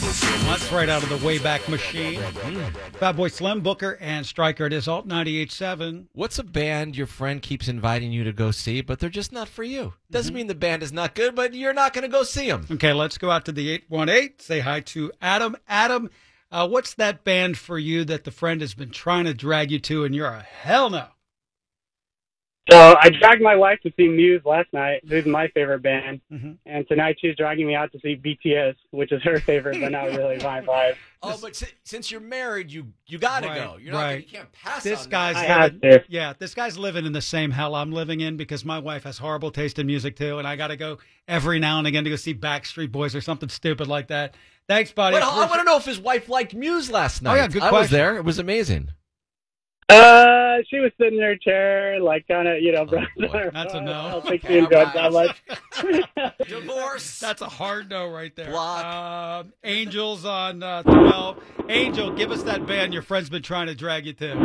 That's right out of the Wayback Machine. Fat Boy Slim, Booker, and Stryker. It is Alt 98.7. What's a band your friend keeps inviting you to go see, but they're just not for you? Doesn't mean the band is not good, but you're not going to go see them. Okay, let's go out to the 818. Say hi to Adam. Adam, what's that band for you that the friend has been trying to drag you to, and you're a hell no? So I dragged my wife to see Muse last night. This is my favorite band. And tonight she's dragging me out to see BTS, which is her favorite, but not really my vibe. Oh, but since you're married, you got to go. You're not. You can't pass this on guy's that. living, yeah, this guy's living in the same hell I'm living in because my wife has horrible taste in music too, and I got to go every now and again to go see Backstreet Boys or something stupid like that. Thanks, buddy. But I want to know if his wife liked Muse last night. Oh, yeah, good question. I was there. It was amazing. She was sitting in her chair, like kind of, That's a no. I don't think she enjoyed that much. Divorce. That's a hard no right there. Block. Angels on 12. Angel, give us that band your friend's been trying to drag you to.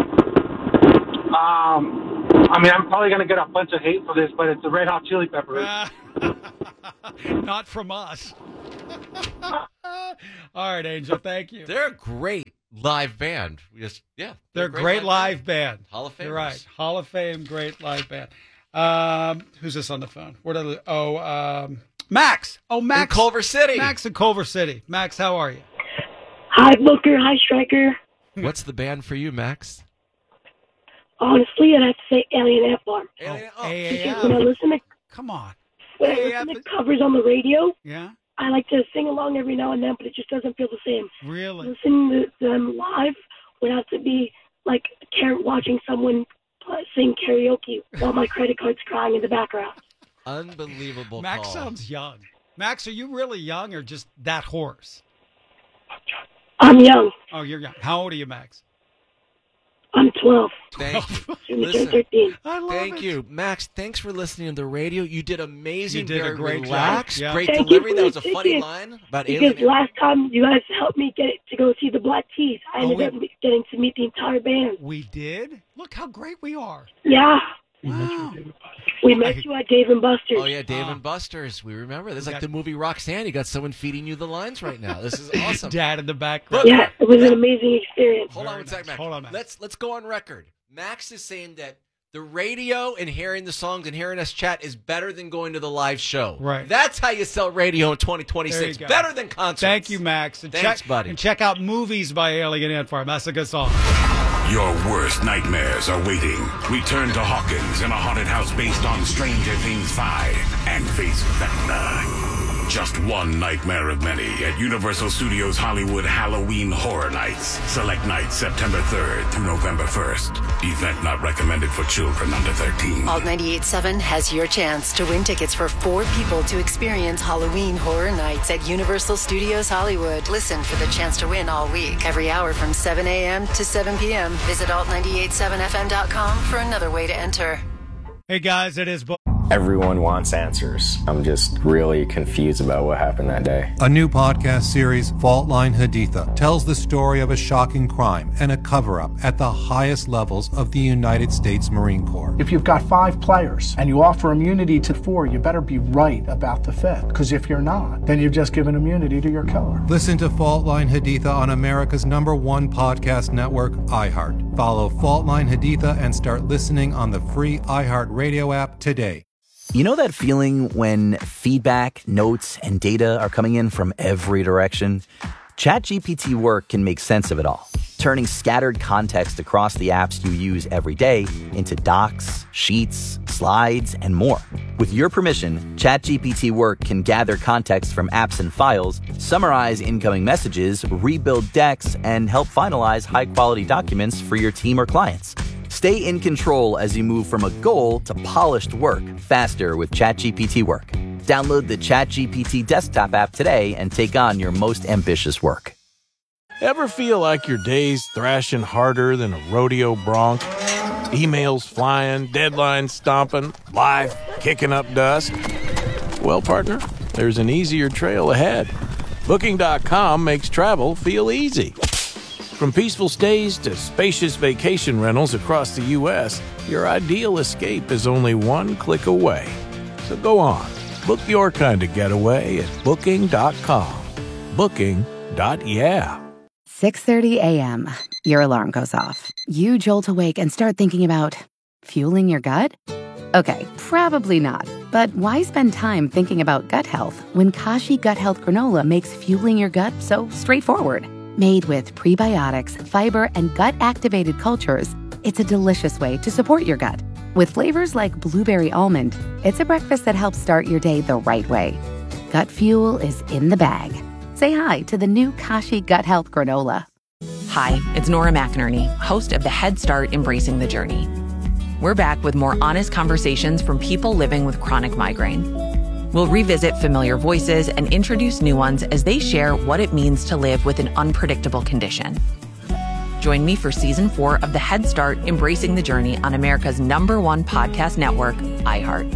I'm probably going to get a bunch of hate for this, but it's the Red Hot Chili Peppers. Not from us. All right, Angel, thank you. They're a great live band. They're a great live band. Hall of Fame. You're right. Hall of Fame, great live band. Who's this on the phone? Max. Oh, Max. In Culver City. Max in Culver City. Max, how are you? Hi, Booker. Hi, Stryker. What's the band for you, Max? Honestly, I'd have to say Alien Ant Farm. AAF. When I listen to, Come on. when I listen to covers on the radio, Yeah? I like to sing along every now and then, but it just doesn't feel the same. Really? Listening to them live would have to be like watching someone sing karaoke while my credit card's crying in the background. Unbelievable. Max call. sounds young. Max, are you really young or just that hoarse? I'm young. Oh, you're young. How old are you, Max? I'm 12. Thank you. Soon to turn Listen, 13. I love thank it. you, Max. Thanks for listening to the radio. You did amazing. You did a very great job. relaxed, Yeah. great Thank you delivery. for That was the a funny tickets, line about Because Alien. last time you guys helped me get it to go see the Black Keys, I ended we- up getting to meet the entire band. We did? Look how great we are. Yeah. Wow. We met you at Dave & Buster's. Oh yeah, Dave and Buster's. We remember. This is like got- the movie Roxanne. You got someone feeding you the lines right now. This is awesome. Dad in the background. Yeah, it was an amazing experience. Hold on Very one second, nice. Max. Hold on, Max. Let's go on record. Max is saying that the radio and hearing the songs and hearing us chat is better than going to the live show. Right. That's how you sell radio in 2026. There you go. Better than concerts. Thank you, Max. And Thanks, buddy. And check out Movies by Alien Ant Farm. That's a good song. Your worst nightmares are waiting. Return to Hawkins in a haunted house based on Stranger Things 5 and face Vecna. Just one nightmare of many at Universal Studios Hollywood Halloween Horror Nights. Select nights September 3rd through November 1st. Event not recommended for children under 13. Alt 98.7 has your chance to win tickets for 4 people to experience Halloween Horror Nights at Universal Studios Hollywood. Listen for the chance to win all week, every hour from 7 a.m. to 7 p.m. Visit alt987fm.com for another way to enter. Hey, guys, it is... Everyone wants answers. I'm just really confused about what happened that day. A new podcast series, Fault Line Haditha, tells the story of a shocking crime and a cover-up at the highest levels of the United States Marine Corps. If you've got 5 players and you offer immunity to 4, you better be right about the 5th. Because if you're not, then you've just given immunity to your killer. Listen to Fault Line Haditha on America's #1 podcast network, iHeart. Follow Fault Line Haditha and start listening on the free iHeart Radio app today. You know that feeling when feedback, notes, and data are coming in from every direction? ChatGPT Work can make sense of it all, turning scattered context across the apps you use every day into docs, sheets, slides, and more. With your permission, ChatGPT Work can gather context from apps and files, summarize incoming messages, rebuild decks, and help finalize high-quality documents for your team or clients. Stay in control as you move from a goal to polished work faster with ChatGPT Work. Download the ChatGPT desktop app today and take on your most ambitious work. Ever feel like your day's thrashing harder than a rodeo bronc? Emails flying, deadlines stomping, life kicking up dust? Well, partner, there's an easier trail ahead. Booking.com makes travel feel easy. From peaceful stays to spacious vacation rentals across the U.S., your ideal escape is only one click away. So go on, book your kind of getaway at Booking.com. Booking.com. .yeah. 6:30 a.m. Your alarm goes off. You jolt awake and start thinking about fueling your gut? Okay, probably not. But why spend time thinking about gut health when Kashi Gut Health Granola makes fueling your gut so straightforward? Made with prebiotics, fiber, and gut-activated cultures, it's a delicious way to support your gut. With flavors like blueberry almond, it's a breakfast that helps start your day the right way. Gut fuel is in the bag. Say hi to the new Kashi Gut Health Granola. Hi, it's Nora McInerney, host of the Head Start Embracing the Journey. We're back with more honest conversations from people living with chronic migraine. We'll revisit familiar voices and introduce new ones as they share what it means to live with an unpredictable condition. Join me for Season 4 of the Head Start Embracing the Journey on America's #1 podcast network, iHeart.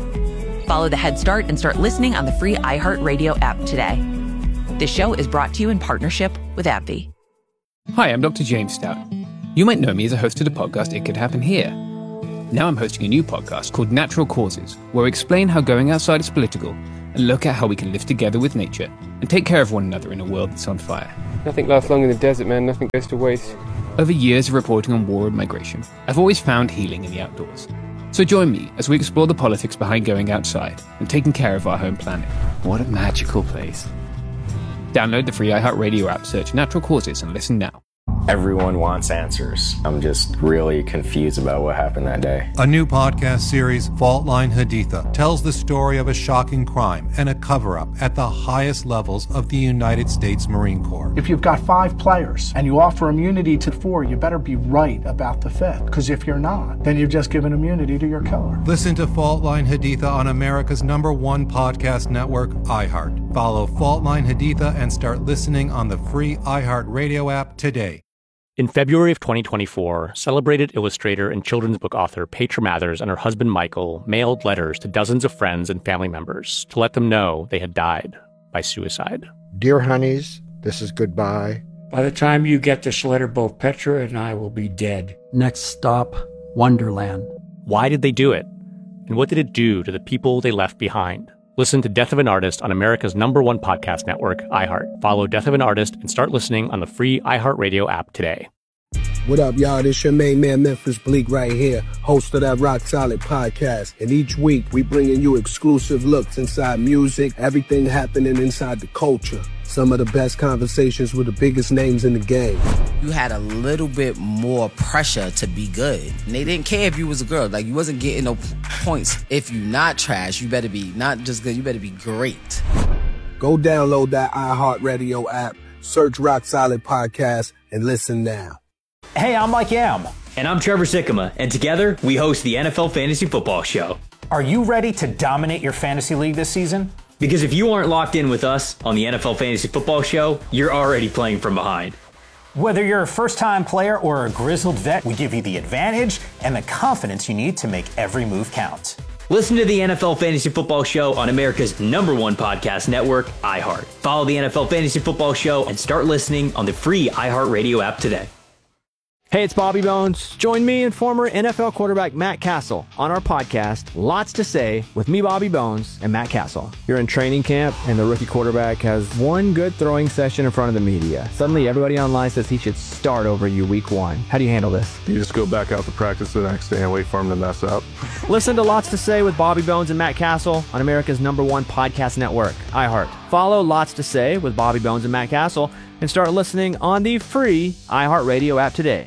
Follow the Head Start and start listening on the free iHeartRadio app today. This show is brought to you in partnership with AbbVie. Hi, I'm Dr. James Stout. You might know me as a host of the podcast It Could Happen Here. Now I'm hosting a new podcast called Natural Causes, where I explain how going outside is political and look at how we can live together with nature and take care of one another in a world that's on fire. Nothing lasts long in the desert, man. Nothing goes to waste. Over years of reporting on war and migration, I've always found healing in the outdoors. So join me as we explore the politics behind going outside and taking care of our home planet. What a magical place. Download the free iHeartRadio app, search Natural Causes, and listen now. Everyone wants answers. I'm just really confused about what happened that day. A new podcast series, Fault Line Haditha, tells the story of a shocking crime and a cover-up at the highest levels of the United States Marine Corps. If you've got 5 players and you offer immunity to 4, you better be right about the 5th. Because if you're not, then you've just given immunity to your killer. Listen to Fault Line Haditha on America's #1 podcast network, iHeart. Follow Fault Line Haditha and start listening on the free iHeartRadio app today. In February of 2024, celebrated illustrator and children's book author Petra Mathers and her husband Michael mailed letters to dozens of friends and family members to let them know they had died by suicide. Dear honeys, this is goodbye. By the time you get this letter, both Petra and I will be dead. Next stop, Wonderland. Why did they do it? And what did it do to the people they left behind? Listen to Death of an Artist on America's #1 podcast network, iHeart. Follow Death of an Artist and start listening on the free iHeartRadio app today. What up, y'all? This your main man, Memphis Bleak, right here, host of that Rock Solid podcast. And each week, we bringing you exclusive looks inside music, everything happening inside the culture. Some of the best conversations with the biggest names in the game. You had a little bit more pressure to be good. And they didn't care if you was a girl. Like, you wasn't getting no points. If you not trash, you better be not just good, you better be great. Go download that iHeartRadio app, search Rock Solid Podcast, and listen now. Hey, I'm Mike Yam. And I'm Trevor Sikkema. And together, we host the NFL Fantasy Football Show. Are you ready to dominate your fantasy league this season? Because if you aren't locked in with us on the NFL Fantasy Football Show, you're already playing from behind. Whether you're a first-time player or a grizzled vet, we give you the advantage and the confidence you need to make every move count. Listen to the NFL Fantasy Football Show on America's #1 podcast network, iHeart. Follow the NFL Fantasy Football Show and start listening on the free iHeartRadio app today. Hey, it's Bobby Bones. Join me and former NFL quarterback Matt Castle on our podcast, Lots to Say, with me, Bobby Bones, and Matt Castle. You're in training camp, and the rookie quarterback has one good throwing session in front of the media. Suddenly, everybody online says he should start over you week 1. How do you handle this? You just go back out to practice the next day and wait for him to mess up. Listen to Lots to Say with Bobby Bones and Matt Castle on America's #1 podcast network, iHeart. Follow Lots to Say with Bobby Bones and Matt Castle and start listening on the free iHeartRadio app today.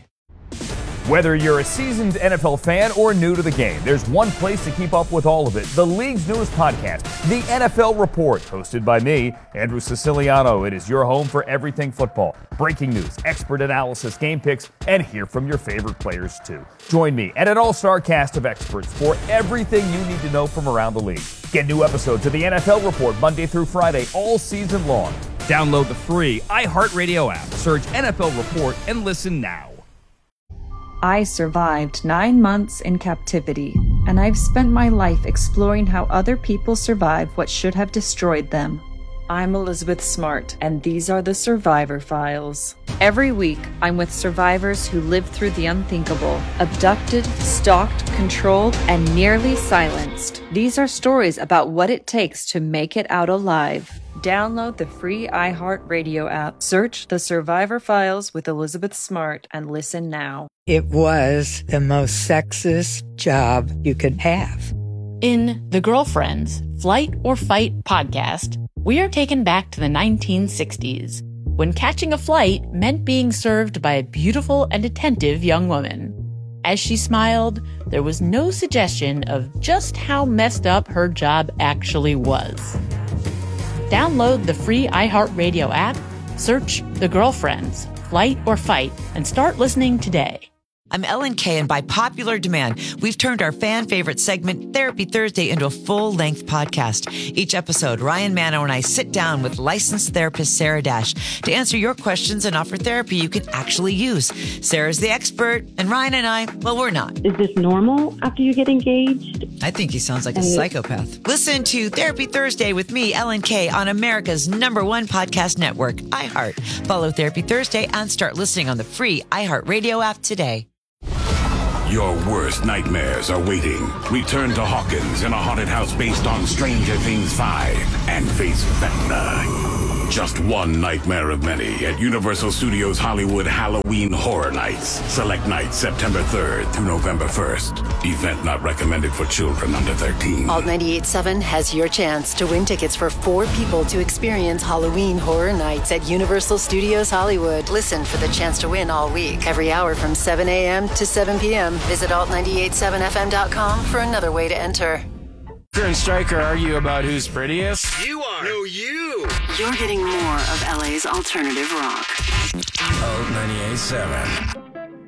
Whether you're a seasoned NFL fan or new to the game, there's one place to keep up with all of it. The league's newest podcast, The NFL Report, hosted by me, Andrew Siciliano. It is your home for everything football. Breaking news, expert analysis, game picks, and hear from your favorite players too. Join me and an all-star cast of experts for everything you need to know from around the league. Get new episodes of The NFL Report Monday through Friday all season long. Download the free iHeartRadio app, search NFL Report, and listen now. I survived 9 months in captivity, and I've spent my life exploring how other people survive what should have destroyed them. I'm Elizabeth Smart, and these are the Survivor Files. Every week, I'm with survivors who lived through the unthinkable, abducted, stalked, controlled, and nearly silenced. These are stories about what it takes to make it out alive. download the free iHeartRadio app. Search The Survivor Files with Elizabeth Smart and listen now. It was the most sexist job you could have. In The Girlfriends, Flight or Fight podcast, we are taken back to the 1960s, when catching a flight meant being served by a beautiful and attentive young woman. As she smiled, there was no suggestion of just how messed up her job actually was. Download the free iHeartRadio app, search The Girlfriends, Flight or Fight, and start listening today. I'm Ellen Kay, and by popular demand, we've turned our fan favorite segment, Therapy Thursday, into a full-length podcast. Each episode, Ryan Manno and I sit down with licensed therapist Sarah Dash to answer your questions and offer therapy you can actually use. Sarah's the expert, and Ryan and I, well, we're not. Is this normal after you get engaged? I think he sounds like a psychopath. Listen to Therapy Thursday with me, Ellen Kay, on America's #1 podcast network, iHeart. Follow Therapy Thursday and start listening on the free iHeartRadio app today. Your worst nightmares are waiting. Return to Hawkins in a haunted house based on Stranger Things 5 and face Vecna. Just one nightmare of many at Universal Studios Hollywood Halloween Horror Nights. Select nights September 3rd through November 1st. Event not recommended for children under 13. Alt 98.7 has your chance to win tickets for 4 people to experience Halloween Horror Nights at Universal Studios Hollywood. Listen for the chance to win all week, every hour from 7 a.m. to 7 p.m. Visit alt987fm.com for another way to enter. Stryker and Stryker argue about who's prettiest. You are. No, you. You're getting more of LA's alternative rock. Alt 98.7.